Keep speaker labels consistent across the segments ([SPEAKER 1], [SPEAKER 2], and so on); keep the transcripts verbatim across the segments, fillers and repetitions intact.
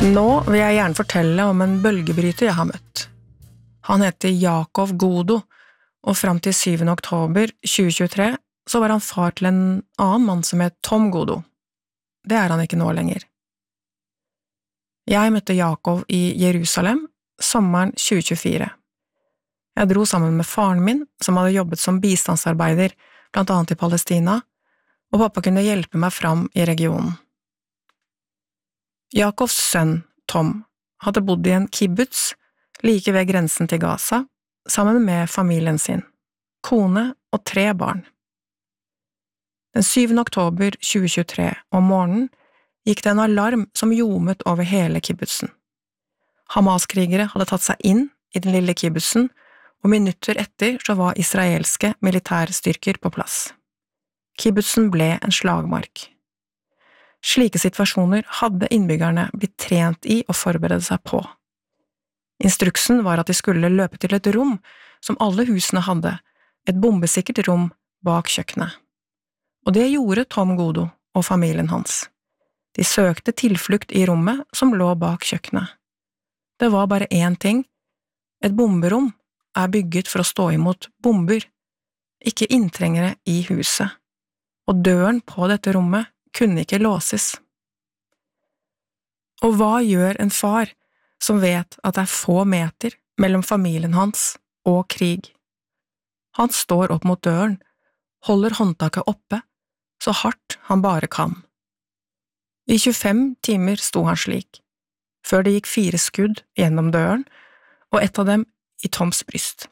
[SPEAKER 1] Nå vil jeg gjerne fortelle om en bølgebryter jeg har møtt. Han heter Jakob Godo, og frem til syvende oktober tjue tjuetre så var han far til en annen mann som het Tom Godo. Det er han ikke nå lenger. Jeg møtte Jakob i Jerusalem sommeren tjue tjuefire. Jeg dro sammen med faren min, som hadde jobbet som bistandsarbeider, blant annet i Palestina, og pappa kunne hjelpe meg fram i regionen. Jakobs sønn, Tom, hadde bodd i en kibbutz like ved grensen til Gaza, sammen med familien sin, kone og tre barn. Den syvende oktober tjue tjuetre om morgenen gikk det en alarm som ljomet over hele kibbutzen. Hamas-krigere hadde tatt seg inn i den lille kibbutzen, og minutter etter så var israelske militærstyrker på plass. Kibbutzen ble en slagmark. Slike situasjoner hadde innbyggerne blitt trent i å forberede seg på. Instruksen var at de skulle løpe til et rom som alle husene hadde, et bombesikkert rom bak kjøkkenet. Og det gjorde Tom Godo og familien hans. De søkte tilflukt i rommet som lå bak kjøkkenet. Det var bare én ting. Et bomberom er bygget for å stå imot bomber, ikke inntrengere i huset. Og døren på dette rommet kunne ikke låses. Og hva gjør en far som vet at det er få meter mellom familien hans og krig? Han står opp mot døren, holder håndtaket oppe, så hardt han bare kan. I tjuefem timer sto han slik, før det gikk fire skudd gjennom døren, og ett av dem i Toms bryst.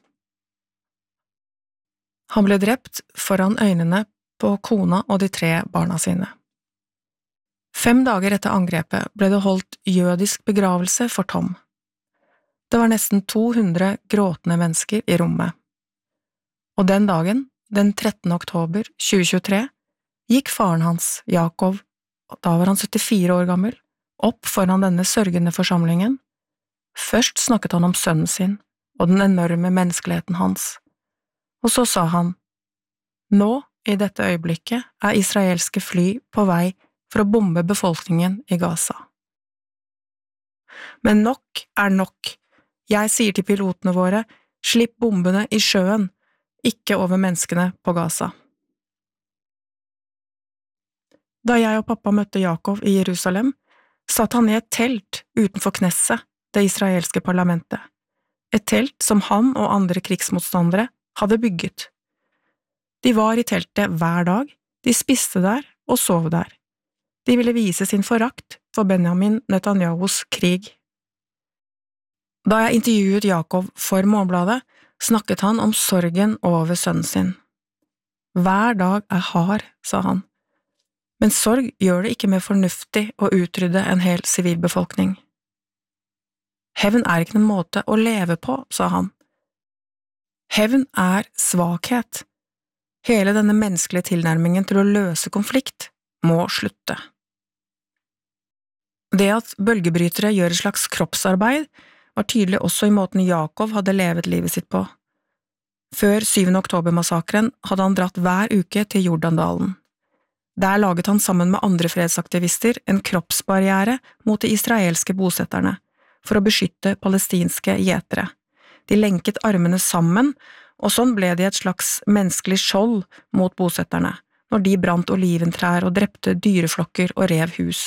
[SPEAKER 1] Han ble drept foran øynene på kona og de tre barna sine. Fem dager etter angrepet ble det holdt jødisk begravelse for Tom. Det var nesten to hundre gråtende mennesker i rommet. Og den dagen, den trettende oktober tjue tjuetre, gikk faren hans, Jakob, da var han syttifire år gammel, opp foran denne sørgende forsamlingen. Først snakket han om sønnen sin og den enorme menneskeligheten hans, og så sa han, «Nå, i dette øyeblikket, er israelske fly på vei for å bombe befolkningen i Gaza. Men nok er nok. Jeg sier til pilotene våre, slipp bombene i sjøen, ikke over menneskene på Gaza.» Da jeg og pappa møtte Jakob i Jerusalem, satt han i et telt utenfor Knesset, det israelske parlamentet. Et telt som han og andre krigsmotstandere hadde bygget. De var i teltet hver dag, de spiste der og sov der. De ville vise sin forakt for Benjamin Netanyahus krig. Da jeg intervjuet Jakob for Morgenbladet, snakket han om sorgen over sønnen sin. Hver dag er hard, sa han. Men sorg gjør det ikke mer fornuftig å utrydde en hel sivilbefolkning. Hevn er ikke en måte å leve på, sa han. Hevn er svakhet. Hele denne menneskelige tilnærmingen til å løse konflikt må slutte. Det at bølgebrytere gjør et slags kroppsarbeid, var tydelig også i måten Jakob hadde levet livet sitt på. Før syvende oktober-massakren hadde han dratt hver uke til Jordandalen. Der laget han sammen med andre fredsaktivister en kroppsbarriere mot de israelske bosetterne, for å beskytte palestinske gjetere. De lenket armene sammen, og sånn ble de et slags menneskelig skjold mot bosetterne, når de brant oliventrær og drepte dyreflokker og rev hus.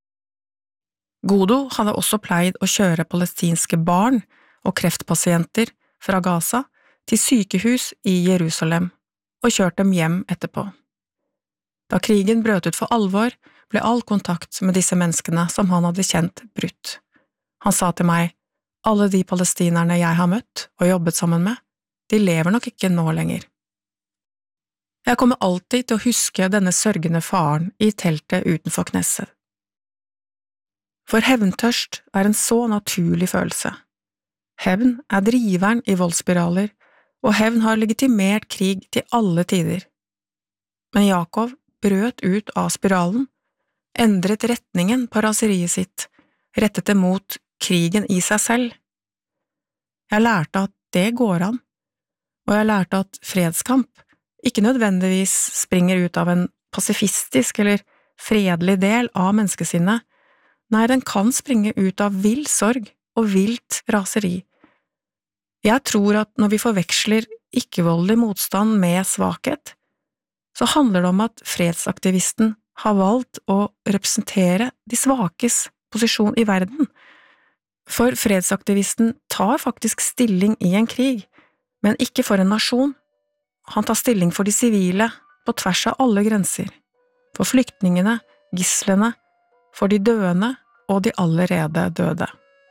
[SPEAKER 1] Godo hadde også pleid å kjøre palestinske barn og kreftpasienter fra Gaza til sykehus i Jerusalem, og kjørt dem hjem etterpå. Da krigen brøt ut for alvor, ble all kontakt med disse menneskene som han hadde kjent brutt. Han sa til meg, alle de palestinerne jeg har møtt og jobbet sammen med, de lever nok ikke nå lenger. Jeg kommer alltid til å huske denne sørgende faren i teltet utenfor Knesset. For hevntørst er en så naturlig følelse. Hevn er driveren i voldsspiraler, og hevn har legitimert krig til alle tider. Men Jakob brøt ut av spiralen, endret retningen på raseriet sitt, rettet det mot krigen i seg selv. Jeg lærte at det går an, og jeg lærte at fredskamp ikke nødvendigvis springer ut av en pasifistisk eller fredelig del av menneskesinnet, Nei, den kan springe ut av vill sorg og vilt raseri. Jeg tror at når vi forveksler ikke-voldelig motstand med svakhet, så handler det om at fredsaktivisten har valgt å representere de svakes posisjon i verden. For fredsaktivisten tar faktisk stilling i en krig, men ikke for en nasjon. Han tar stilling for de sivile, på tvers av alle grenser, for flyktningene, gislene, for de døende og de allerede døde.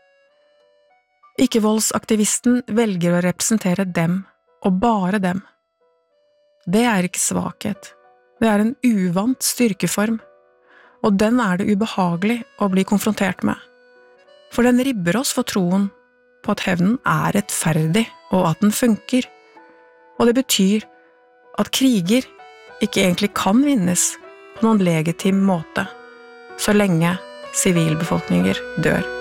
[SPEAKER 1] Ikke-voldsaktivisten velger å representere dem, og bare dem. Det er ikke svakhet, det er en uvant styrkeform, og den er det ubehagelig å bli konfrontert med. For den ribber oss for troen på at hevnen er rettferdig, og at den funker. Og det betyr at kriger ikke egentlig kan vinnes på noen legitim måte, så lenge sivilbefolkninger dør.